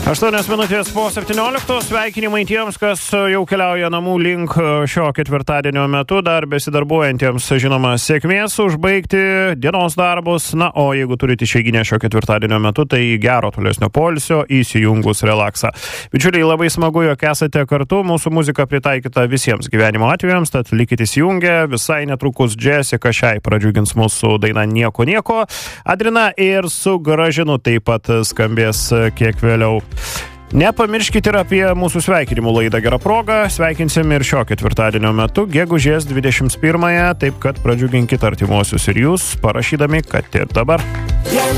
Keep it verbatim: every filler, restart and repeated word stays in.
aštuonios minutės po septynioliktos, sveikinimai tiems, kas jau keliauja namų link šio ketvirtadienio metu, dar besidarbuojantiems, žinoma, sėkmės užbaigti dienos darbus, na, o jeigu turite išeiginę šio ketvirtadienio metu, tai gero tolesnio poilsio, įsijungus relaksą. Bičiuliai, labai smagu, jog esate kartu, mūsų muzika pritaikyta visiems gyvenimo atvejams, tad likite įsijungę, visai netrukus Jessica šiai pradžiugins mūsų dainą Nieko nieko, Adrina ir su Gražinu taip pat skambės kiek vėliau. Nepamirškite ir apie mūsų sveikinimų laidą Gera proga. Sveikinsim ir šio ketvirtadienio metu, gegužės dvidešimt pirmąją, taip kad pradžiuginkite artimuosius ir jūs, parašydami, kad ir dabar.